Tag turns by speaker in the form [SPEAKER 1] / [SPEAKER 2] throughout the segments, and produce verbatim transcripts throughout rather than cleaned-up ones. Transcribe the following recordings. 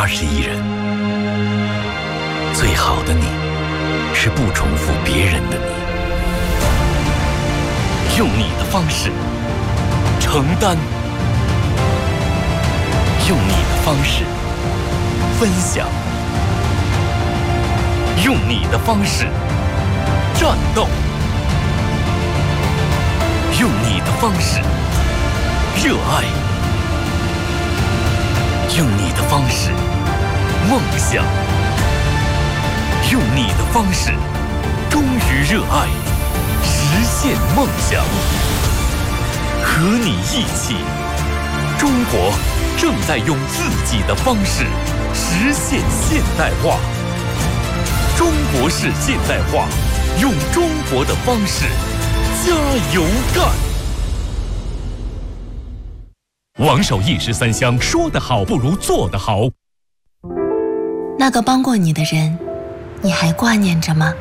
[SPEAKER 1] 十一人。最好的你，是不重复别人的你。用你的方式承担，用你的方式分享，用你的方式战斗，用你的方式热爱，用你的方式梦想，用你的方式忠于热爱，实现梦想。和你一起，中国正在用自己的方式实现现代化。中国式现代化，用中国的方式加油干。王守义十三香说得好不如做得好。
[SPEAKER 2] 那个帮过你的人，你还挂念着吗？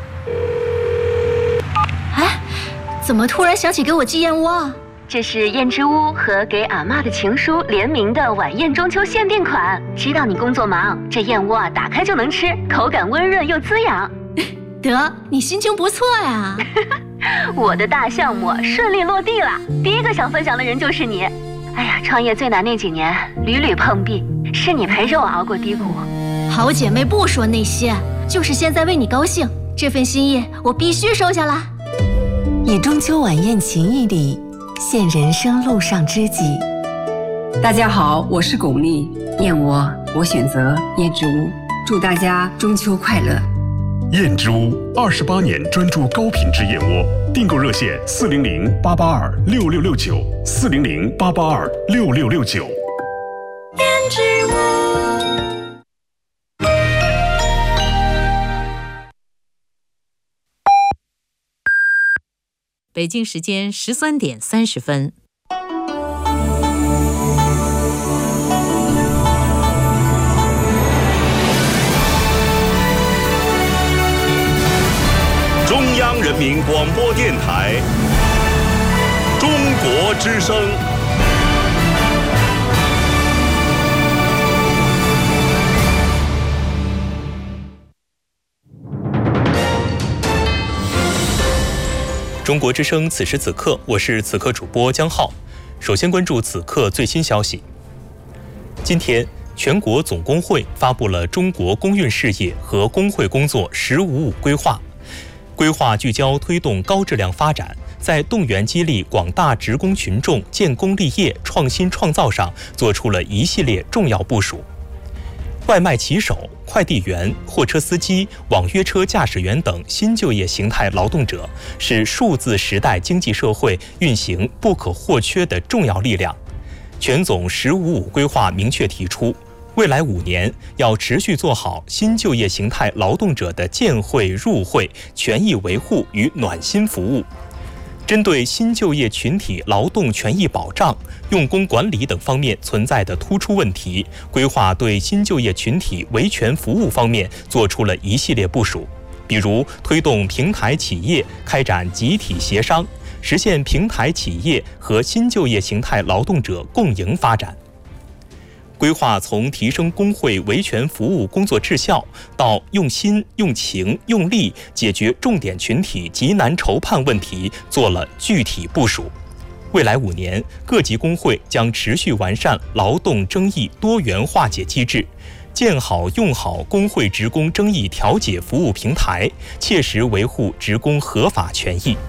[SPEAKER 3] 哎，怎么突然想起给我寄燕窝啊？这是燕之屋和给阿嬷的情书联名的晚宴中秋限定款。知道你工作忙，这燕窝啊打开就能吃，口感温润又滋养。得，你心情不错呀。我的大项目顺利落地了，第一个想分享的人就是你。哎呀，创业最难那几年，屡屡碰壁，是你陪着我熬过低谷。好姐妹不说那些，就是现在为你高兴，这份心意我必须收下啦。
[SPEAKER 2] 以中秋晚宴情谊里现人生路上知己。
[SPEAKER 4] 大家好，我是巩俐，燕窝我选择燕之屋，祝大家中秋快乐。
[SPEAKER 5] 燕之屋二十八年专注高品质燕窝，订购热线四零零八八二六六六九四零零八八二六六六九。
[SPEAKER 2] 燕之屋。
[SPEAKER 6] 北京时间十三点三十分。
[SPEAKER 7] 中央人民广播电台中国之声。
[SPEAKER 8] 中国之声，此时此刻，我是此刻主播江浩。首先关注此刻最新消息。今天，全国总工会发布了中国工运事业和工会工作“十五五”规划。规划聚焦推动高质量发展，在动员激励广大职工群众建功立业、创新创造上做出了一系列重要部署。外卖骑手、快递员、货车司机、网约车驾驶员等新就业形态劳动者是数字时代经济社会运行不可或缺的重要力量。全总“十五五”规划明确提出，未来五年要持续做好新就业形态劳动者的建会、入会、权益维护与暖心服务。针对新就业群体劳动权益保障、用工管理等方面存在的突出问题，规划对新就业群体维权服务方面做出了一系列部署，比如推动平台企业开展集体协商，实现平台企业和新就业形态劳动者共赢发展。规划从提升工会维权服务工作质效，到用心、用情、用力解决重点群体急难愁盼问题做了具体部署。未来五年，各级工会将持续完善劳动争议多元化解机制，建好用好工会职工争议调解服务平台，切实维护职工合法权益。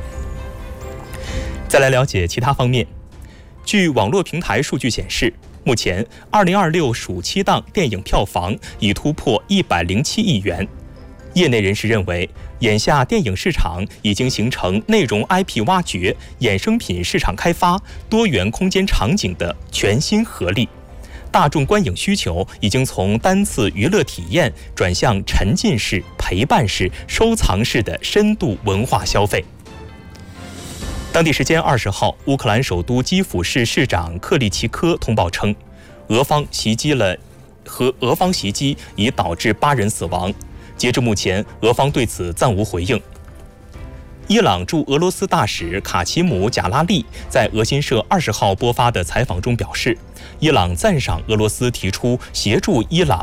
[SPEAKER 8] 再来了解其他方面。据网络平台数据显示，目前二零二六暑期档电影票房已突破一百零七亿元。业内人士认为，眼下电影市场已经形成内容 I P 挖掘、衍生品市场开发、多元空间场景的全新合力。大众观影需求已经从单次娱乐体验转向沉浸式、陪伴式、收藏式的深度文化消费。当地时间二十号，乌克兰首都基辅市市长克利奇科通报称，俄方袭击了和俄方袭击已导致八人死亡。截至目前，俄方对此暂无回应。伊朗驻俄罗斯大使卡奇姆·贾拉利在俄新社二十号播发的采访中表示，伊朗赞赏俄罗斯提出协助伊朗